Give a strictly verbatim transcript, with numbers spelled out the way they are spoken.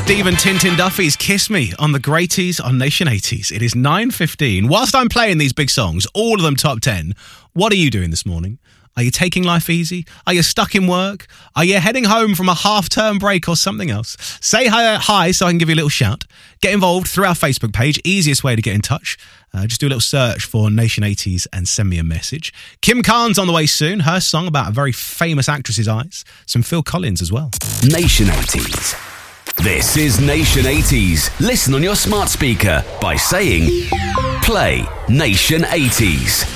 Steve and Tintin Duffy's Kiss Me on the Greaties on Nation eighties. It is nine fifteen. Whilst I'm playing these big songs, all of them top ten, what are you doing this morning? Are you taking life easy? Are you stuck in work? Are you heading home from a half-term break or something else? Say hi, hi so I can give you a little shout. Get involved through our Facebook page. Easiest way to get in touch. Uh, just do a little search for Nation eighties and send me a message. Kim Carnes on the way soon. Her song about a very famous actress's eyes. Some Phil Collins as well. Nation eighties. This is Nation eighties. Listen on your smart speaker by saying, play Nation eighties.